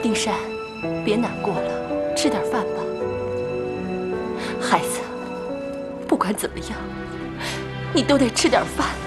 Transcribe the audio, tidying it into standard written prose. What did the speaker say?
丁山，别难过了，吃点饭吧。孩子，不管怎么样，你都得吃点饭。